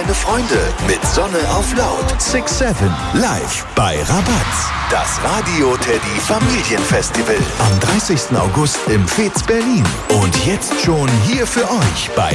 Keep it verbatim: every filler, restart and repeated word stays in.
seine Freunde mit Sonne auf Laut. six sieben live bei Rabatz. Das Radio Teddy Familienfestival am dreißigsten August im Fez Berlin. Und jetzt schon hier für euch bei